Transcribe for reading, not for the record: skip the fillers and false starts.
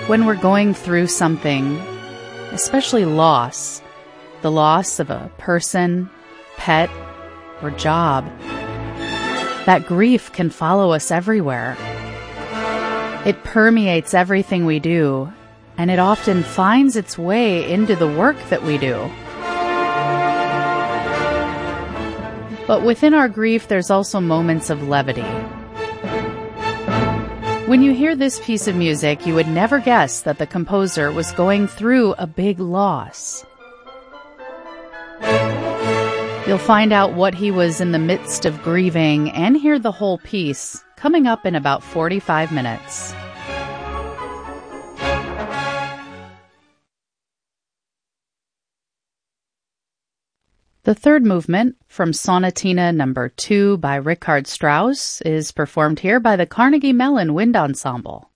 When we're going through something, especially loss, the loss of a person, pet, or job, that grief can follow us everywhere. It permeates everything we do, and it often finds its way into the work that we do. But within our grief, there's also moments of levity. When you hear this piece of music, you would never guess that the composer was going through a big loss. You'll find out what he was in the midst of grieving and hear the whole piece coming up in about 45 minutes. The third movement from Sonatina No. 2 by Richard Strauss is performed here by the Carnegie Mellon Wind Ensemble.